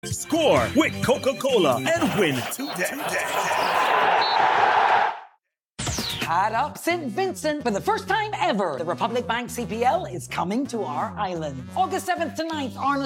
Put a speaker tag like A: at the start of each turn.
A: Score with Coca-Cola and win today.
B: Hat up St. Vincent. For the first time ever, the Republic Bank CPL is coming to our island. August 7th to 9th, Arnold